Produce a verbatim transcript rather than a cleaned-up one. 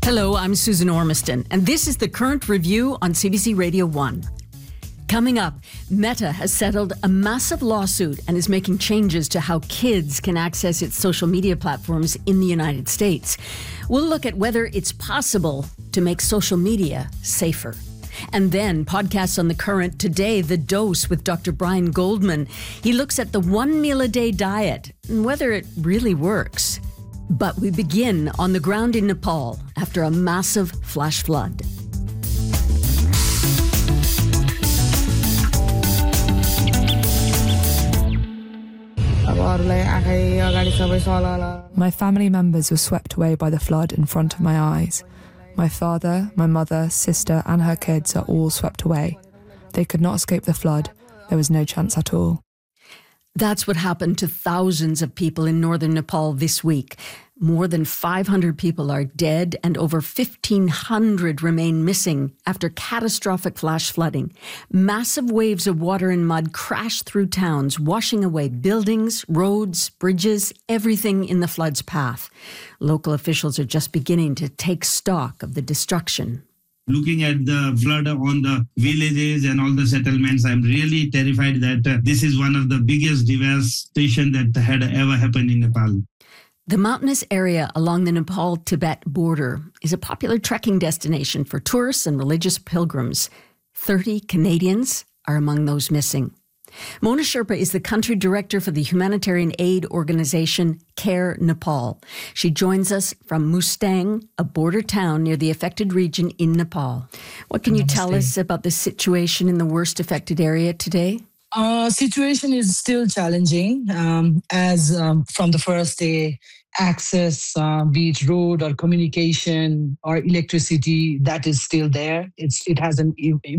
Hello, I'm Susan Ormiston, and this is the Current Review on C B C Radio one. Coming up, Meta has settled a massive lawsuit and is making changes to how kids can access its social media platforms in the United States. We'll look at whether it's possible to make social media safer. And then podcasts on The Current today, The Dose with Doctor Brian Goldman. He looks at the one meal a day diet and whether it really works. But we begin on the ground in Nepal after a massive flash flood. My family members were swept away by the flood in front of my eyes. My father, my mother, sister, and her kids are all swept away. They could not escape the flood. There was no chance at all. That's what happened to thousands of people in northern Nepal this week. More than five hundred people are dead and over fifteen hundred remain missing after catastrophic flash flooding. Massive waves of water and mud crashed through towns, washing away buildings, roads, bridges, everything in the flood's path. Local officials are just beginning to take stock of the destruction. Looking at the flood on the villages and all the settlements, I'm really terrified that uh, this is one of the biggest devastation that had ever happened in Nepal. The mountainous area along the Nepal-Tibet border is a popular trekking destination for tourists and religious pilgrims. thirty Canadians are among those missing. Mona Sherpa is the country director for the humanitarian aid organization Care Nepal. She joins us from Mustang, a border town near the affected region in Nepal. What can you Namaste. tell us about the situation in the worst affected area today? Uh, situation is still challenging um, as um, from the first day, access, uh, be it road or communication or electricity, that is still there. It's It hasn't